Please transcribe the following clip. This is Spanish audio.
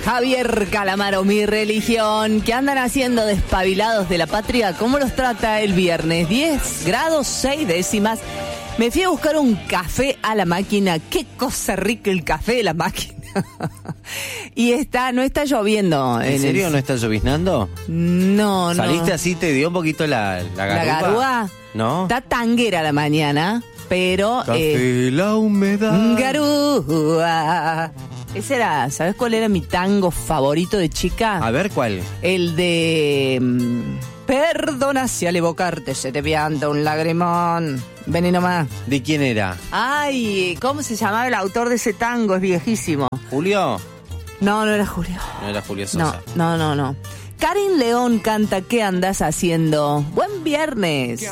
Javier Calamaro, Mi Religión. ¿Qué andan haciendo despabilados de la patria? ¿Cómo los trata el viernes? 10 grados 6 décimas. Me fui a buscar un café a la máquina. Qué cosa rica el café de la máquina. Y no está lloviendo. ¿En serio no está lloviznando? No. ¿Saliste así, te dio un poquito la garúa? ¿La garúa? ¿No? Está tanguera la mañana, pero... Café, la humedad. Garúa. Ese era, ¿sabes cuál era mi tango favorito de chica? A ver, ¿cuál? El de... Perdona si al evocarte se te pianta un lagrimón. Vení nomás. ¿De quién era? Ay, ¿cómo se llamaba el autor de ese tango? Es viejísimo. ¿Julio? No era Julio. No era Julio Sosa. No. Karin León canta ¿Qué andas haciendo? Buen viernes.